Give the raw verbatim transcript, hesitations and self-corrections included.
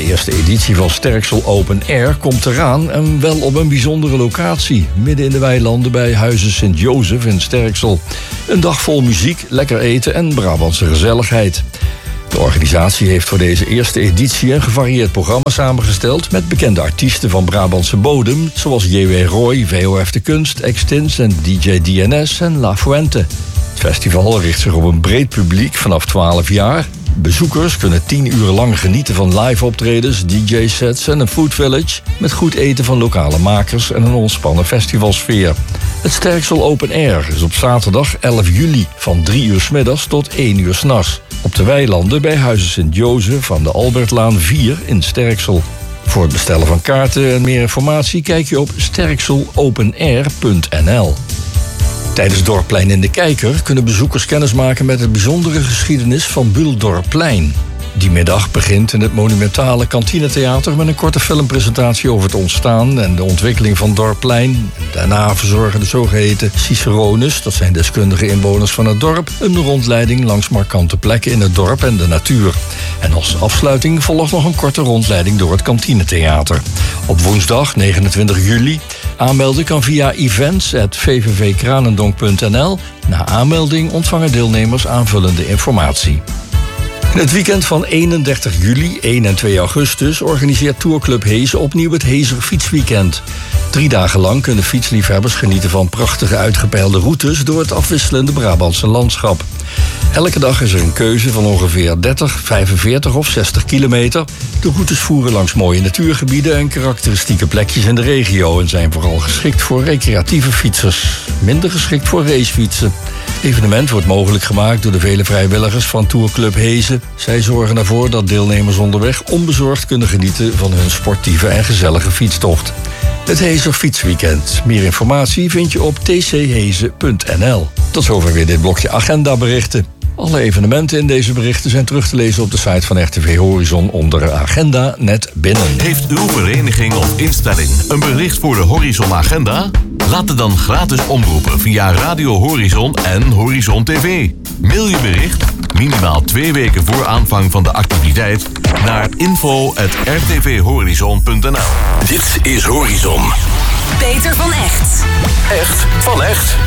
eerste editie van Sterksel Open Air komt eraan en wel op een bijzondere locatie. Midden in de weilanden bij Huize Sint-Jozef in Sterksel. Een dag vol muziek, lekker eten en Brabantse gezelligheid. De organisatie heeft voor deze eerste editie een gevarieerd programma samengesteld met bekende artiesten van Brabantse bodem, zoals J W Roy, V O F de Kunst, Extins en D J D N S en La Fuente. Het festival richt zich op een breed publiek vanaf twaalf jaar. Bezoekers kunnen tien uur lang genieten van live optredens, D J-sets en een food village met goed eten van lokale makers en een ontspannen festivalsfeer. Het Sterksel Open Air is op zaterdag elf juli van drie uur 's middags tot één uur 's nachts. Op de weilanden bij Huize Sint-Jozef aan de Albertlaan vier in Sterksel. Voor het bestellen van kaarten en meer informatie kijk je op sterkselopenair punt n l. Tijdens Dorpplein in de Kijker kunnen bezoekers kennismaken met de bijzondere geschiedenis van Buuldorpplein. Die middag begint in het monumentale kantinetheater met een korte filmpresentatie over het ontstaan en de ontwikkeling van Dorpplein. Daarna verzorgen de zogeheten cicerones, dat zijn deskundige inwoners van het dorp, een rondleiding langs markante plekken in het dorp en de natuur. En als afsluiting volgt nog een korte rondleiding door het kantinetheater. Op woensdag negenentwintig juli aanmelden kan via events at v v v kranendonk punt n l. Na aanmelding ontvangen deelnemers aanvullende informatie. In het weekend van eenendertig juli, één en twee augustus organiseert Tourclub Hees opnieuw het Heezer Fietsweekend. Drie dagen lang kunnen fietsliefhebbers genieten van prachtige uitgepeilde routes door het afwisselende Brabantse landschap. Elke dag is er een keuze van ongeveer dertig, vijfenveertig of zestig kilometer. De routes voeren langs mooie natuurgebieden en karakteristieke plekjes in de regio en zijn vooral geschikt voor recreatieve fietsers, minder geschikt voor racefietsen. Het evenement wordt mogelijk gemaakt door de vele vrijwilligers van Tourclub Hezen. Zij zorgen ervoor dat deelnemers onderweg onbezorgd kunnen genieten van hun sportieve en gezellige fietstocht. Het Heezer Fietsweekend. Meer informatie vind je op t c hezen punt n l. Tot zover weer dit blokje agendaberichten. Alle evenementen in deze berichten zijn terug te lezen op de site van R T V Horizon onder agenda net binnen. Heeft uw vereniging of instelling een bericht voor de Horizon Agenda? Laat het dan gratis omroepen via Radio Horizon en Horizon T V. Mail je bericht, minimaal twee weken voor aanvang van de activiteit, naar info at r t v horizon punt n l. Dit is Horizon. Peter van Echt. Echt van echt.